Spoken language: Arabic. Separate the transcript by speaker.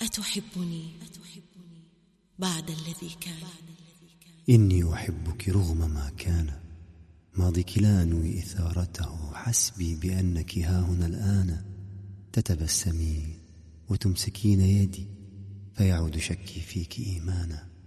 Speaker 1: أتحبني بعد الذي كان؟
Speaker 2: إني أحبك رغم ما كان، ماضيك لا أنوي إثارته، حسبي بأنك هاهنا الآن تتبسمين وتمسكين يدي، فيعود شكي فيك إيمانا.